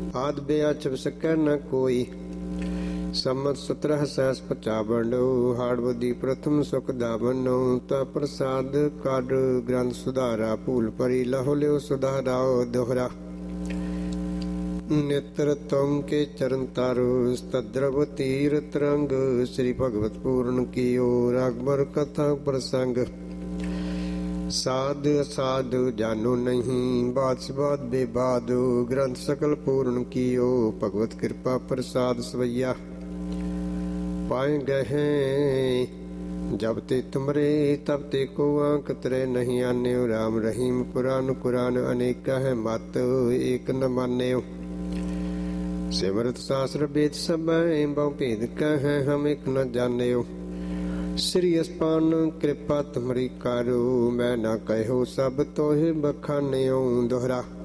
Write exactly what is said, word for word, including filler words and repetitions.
ਆਦ ਬਿਆ ਛਿਪ ਸਕੈ ਨ ਕੋਈ। ਸੰਮਤ ਸਤਰਹ ਸਹਿਸ ਪਚਾਵੰਡੋ, ਹਾੜ ਬਦੀ ਪ੍ਰਥਮ ਸੁਖ ਦਾਵਨੋ। ਤਾ ਪ੍ਰਸਾਦ ਕੱਢ ਗ੍ਰੰਥ ਸੁਧਾਰਾ, ਭੂਲ ਭਰੀ ਲਹੁ ਲਿਓ ਸੁਧਾਰਾਓ ਦੋਹਰਾ। ਨੇਤਰ ਤੁਮ ਕੇ ਚਰਨ ਤਾਰੋ, ਸਤਦਰਵ ਤੀਰਥ ਰੰਗ। ਸ੍ਰੀ ਭਗਵਤ ਪੂਰਨ ਕੀਓ, ਰਾਗਬਰ ਕਥਾ ਪ੍ਰਸੰਗ। ਸਾਧ ਅਸਾਧ ਜਾਨੋ ਨਹੀਂ, ਬਾਦ ਸਬਾਦ ਬੇਬਾਦ। ਗ੍ਰੰਥ ਸਕਲ ਪੂਰਨ ਕੀਓ, ਭਗਵਤ ਕਿਰਪਾ ਪ੍ਰਸਾਦ ਸਵਈਆ। ਪਾਏ ਗਏ ਜਬ ਤੇ ਤੁਮਰੇ, ਤਬ ਤੇ ਕੋ ਆਂਕ ਤਰੇ ਨਹੀਂ ਆਨਿਓ। ਰਾਮ ਰਹੀਮ ਪੁਰਾਨ ਕੁਰਾਨ ਅਨੇਕਾ ਹੈ ਮਤ, ਏਕ ਨ ਮਾਨਿਓ। ਸਿਮਰਤ ਸਾਸਰ ਵੇਦ ਸਭੈ, ਬਹੁ ਭੇਦ ਕਹੈ ਹਮ ਇਕ ਨ ਜਾਣਿਓ। ਸ੍ਰੀ ਅਸਪਾਨ ਕਿਰਪਾ ਤੁਮਰੀ ਕਰੋ, ਮੈਂ ਨਾ ਕਹਿਓ ਸਭ ਤੋਹਿ ਬਖਾਨਿਓ ਦੋਹਰਾ।